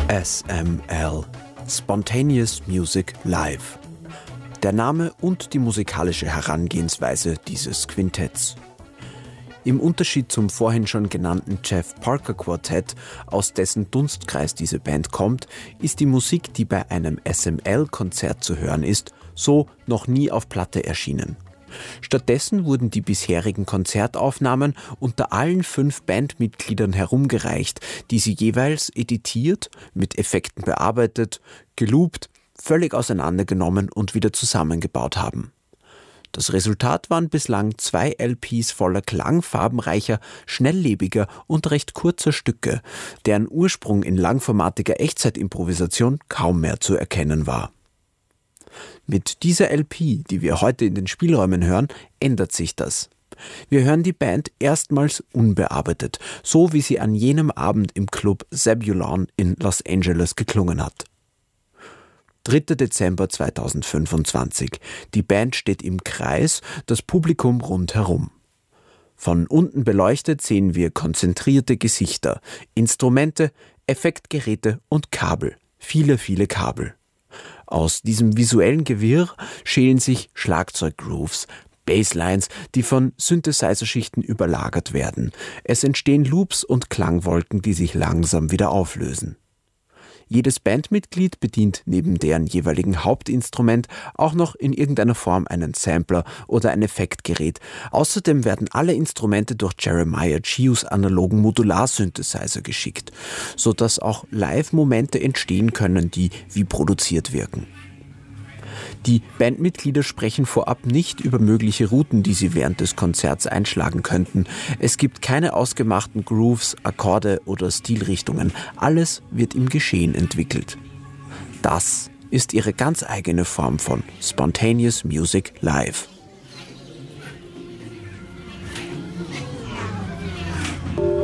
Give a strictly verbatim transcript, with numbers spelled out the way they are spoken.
S M L – Spontaneous Music Live. Der Name und die musikalische Herangehensweise dieses Quintetts. Im Unterschied zum vorhin schon genannten Jeff Parker Quartett, aus dessen Dunstkreis diese Band kommt, ist die Musik, die bei einem S M L-Konzert zu hören ist, so noch nie auf Platte erschienen. Stattdessen wurden die bisherigen Konzertaufnahmen unter allen fünf Bandmitgliedern herumgereicht, die sie jeweils editiert, mit Effekten bearbeitet, geloopt, völlig auseinandergenommen und wieder zusammengebaut haben. Das Resultat waren bislang zwei L Ps voller klangfarbenreicher, schnelllebiger und recht kurzer Stücke, deren Ursprung in langformatiger Echtzeitimprovisation kaum mehr zu erkennen war. Mit dieser L P, die wir heute in den Spielräumen hören, ändert sich das. Wir hören die Band erstmals unbearbeitet, so wie sie an jenem Abend im Club Zebulon in Los Angeles geklungen hat. dritter Dezember zweitausendfünfundzwanzig. Die Band steht im Kreis, das Publikum rundherum. Von unten beleuchtet sehen wir konzentrierte Gesichter, Instrumente, Effektgeräte und Kabel. Viele, viele Kabel. Aus diesem visuellen Gewirr schälen sich Schlagzeuggrooves, Basslines, die von Synthesizer-Schichten überlagert werden. Es entstehen Loops und Klangwolken, die sich langsam wieder auflösen. Jedes Bandmitglied bedient neben deren jeweiligen Hauptinstrument auch noch in irgendeiner Form einen Sampler oder ein Effektgerät. Außerdem werden alle Instrumente durch Jeremiah Chius analogen Modular-Synthesizer geschickt, sodass auch Live-Momente entstehen können, die wie produziert wirken. Die Bandmitglieder sprechen vorab nicht über mögliche Routen, die sie während des Konzerts einschlagen könnten. Es gibt keine ausgemachten Grooves, Akkorde oder Stilrichtungen. Alles wird im Geschehen entwickelt. Das ist ihre ganz eigene Form von Spontaneous Music Live.